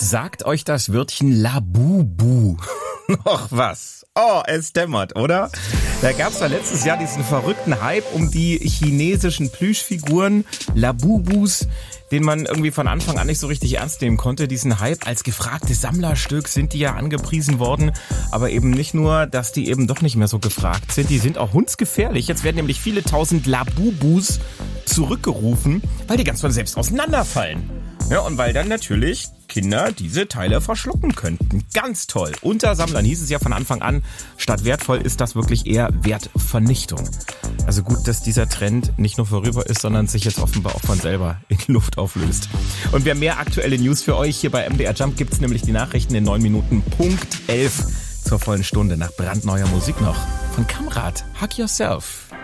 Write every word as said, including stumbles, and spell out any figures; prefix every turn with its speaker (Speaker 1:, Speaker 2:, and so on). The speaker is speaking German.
Speaker 1: Sagt euch das Wörtchen Labubu noch was? Oh, es dämmert, oder? Da gab's ja letztes Jahr diesen verrückten Hype um die chinesischen Plüschfiguren, Labubus, den man irgendwie von Anfang an nicht so richtig ernst nehmen konnte. Diesen Hype als gefragtes Sammlerstück sind die ja angepriesen worden. Aber eben nicht nur, dass die eben doch nicht mehr so gefragt sind, die sind auch hundsgefährlich. Jetzt werden nämlich viele tausend Labubus zurückgerufen, weil die ganz von selbst auseinanderfallen. Ja, und weil dann natürlich Kinder diese Teile verschlucken könnten. Ganz toll. Unter Sammlern hieß es ja von Anfang an, statt wertvoll ist das wirklich eher Wertvernichtung. Also gut, dass dieser Trend nicht nur vorüber ist, sondern sich jetzt offenbar auch von selber in Luft auflöst. Und wer mehr aktuelle News für euch hier bei M D R Jump gibt's nämlich die Nachrichten in neun Minuten Punkt elf zur vollen Stunde nach brandneuer Musik noch von Kamrat. Hug Yourself.